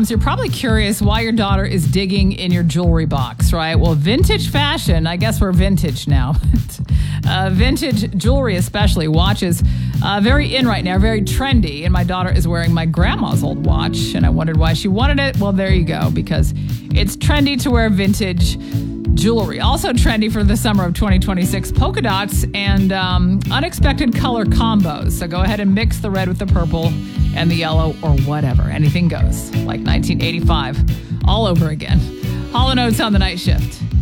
moms, you're probably curious why your daughter is digging in your jewelry box, right? Well, vintage fashion, I guess we're vintage now. Vintage jewelry, especially watches, very in right now, very trendy. And my daughter is wearing my grandma's old watch, and I wondered why she wanted it. Well, there you go, because it's trendy to wear vintage jewelry. Also trendy for the summer of 2026, polka dots and unexpected color combos. So go ahead and mix the red with the purple and the yellow or whatever. Anything goes, like 1985 all over again. Hall & Oates on the night shift.